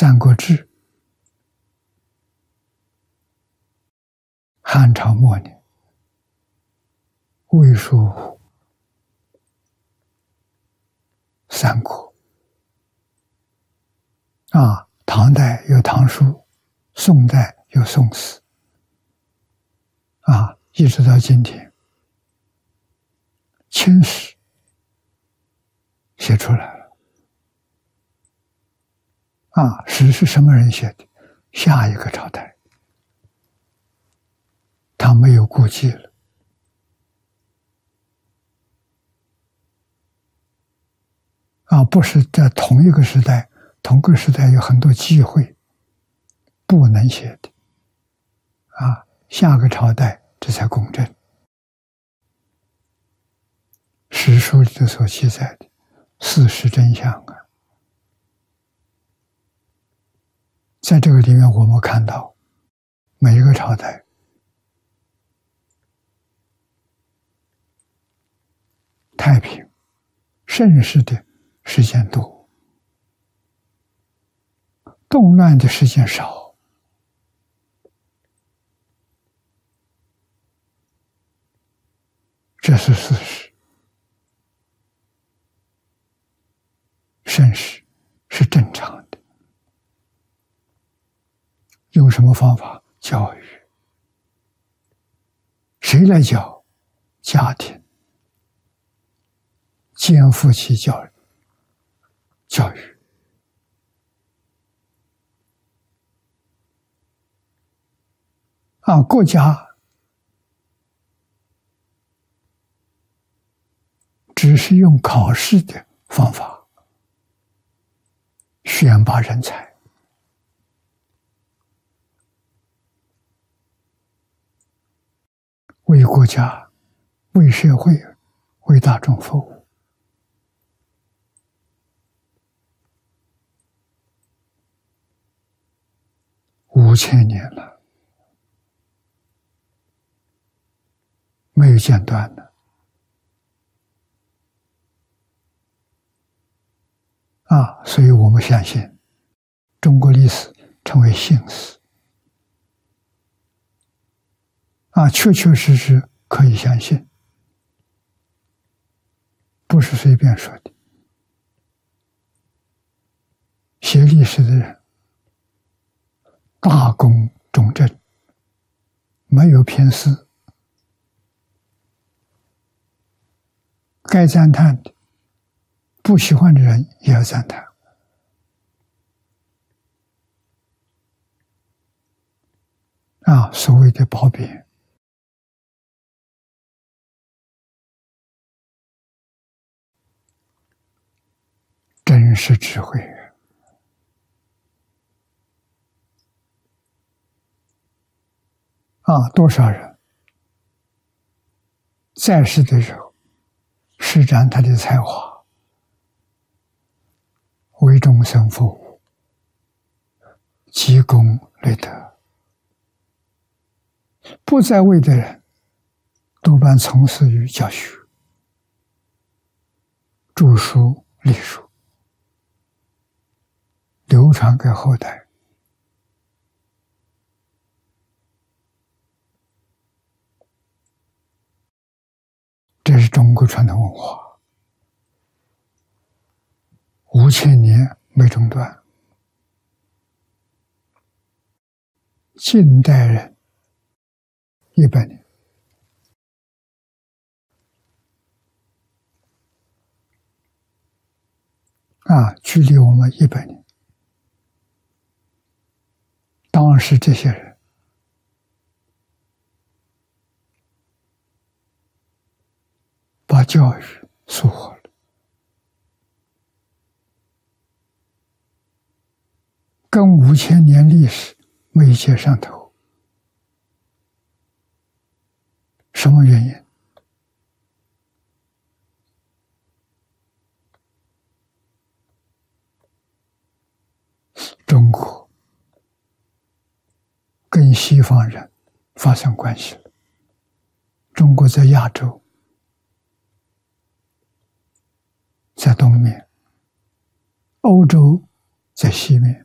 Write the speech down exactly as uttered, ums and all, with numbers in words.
三国志》汉朝末年，魏书三国啊，唐代有唐书，宋代有宋史啊，一直到今天，清史写出来了啊，史是什么人写的？下一个朝代，他没有顾忌了。啊，不是在同一个时代，同个时代有很多忌讳不能写的啊，下个朝代这才公正。史书里头所记载的事实真相啊，在这个里面我们看到每一个朝代太平盛世的时间多，动乱的时间少，这是事实。盛世是正常的，用什么方法教育？谁来教？家庭肩负起教育教育啊，国家只是用考试的方法选拔人才，为国家、为社会、为大众服务。五千年了，没有间断的啊！所以我们相信，中国历史称为信史啊，确确实实可以相信，不是随便说的。写历史的人大公忠正，没有偏私，该赞叹的，不喜欢的人也要赞叹。啊，所谓的褒贬，真是智慧啊！多少人在世的时候施展他的才华，为众生服务，积功累德；不在位的人多半从事于教学、著书立书，流传给后代。这是中国传统文化，五千年没中断。近代人一百年，啊，距离我们一百年。当时这些人把教育疏忽了，跟五千年历史没接上头。什么原因？中国跟西方人发生关系了。中国在亚洲，在东面，欧洲在西面。